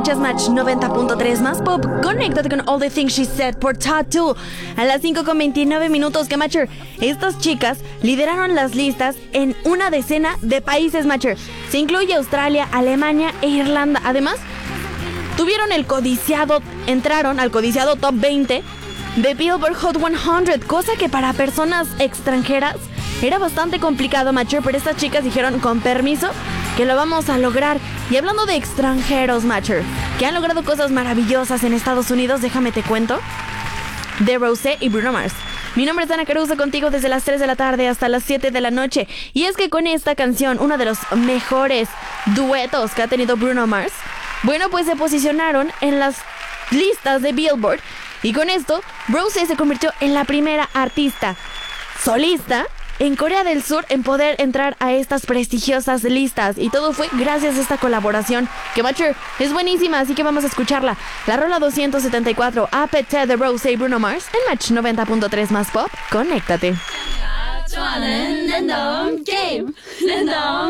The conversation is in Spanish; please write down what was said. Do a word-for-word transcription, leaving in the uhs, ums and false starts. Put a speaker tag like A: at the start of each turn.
A: escuchas Match noventa punto tres más pop. Conéctate con All the Things She Said por Tattoo a las cinco con veintinueve minutos. Que Matcher, estas chicas lideraron las listas en una decena de países, Matcher. Se incluye Australia, Alemania e Irlanda. Además, tuvieron el codiciado, entraron al codiciado top veinte de Billboard Hot cien, cosa que para personas extranjeras era bastante complicado, Matcher, pero estas chicas dijeron con permiso que lo vamos a lograr. Y hablando de extranjeros, Matcher, que han logrado cosas maravillosas en Estados Unidos, déjame te cuento de Rosé y Bruno Mars. Mi nombre es Ana Caruso, contigo desde las tres de la tarde hasta las siete de la noche. Y es que con esta canción, uno de los mejores duetos que ha tenido Bruno Mars, bueno, pues se posicionaron en las listas de Billboard. Y con esto, Rosé se convirtió en la primera artista solista en Corea del Sur en poder entrar a estas prestigiosas listas. Y todo fue gracias a esta colaboración que, Matcher, es buenísima, así que vamos a escucharla. La rola doscientos setenta y cuatro, Appetite de Rosé y Bruno Mars en Match noventa punto tres más pop. Conéctate.